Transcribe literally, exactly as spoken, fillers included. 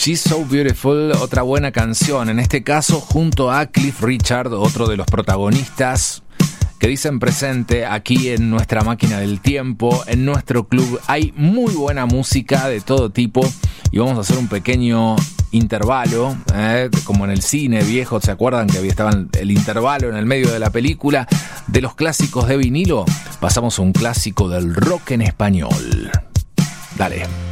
She's So Beautiful, otra buena canción, en este caso junto a Cliff Richard, otro de los protagonistas que dicen presente aquí en nuestra máquina del tiempo, en nuestro club. Hay muy buena música de todo tipo y vamos a hacer un pequeño intervalo, eh, como en el cine viejo, ¿se acuerdan que estaba el intervalo en el medio de la película? De los clásicos de vinilo, pasamos a un clásico del rock en español. Dale.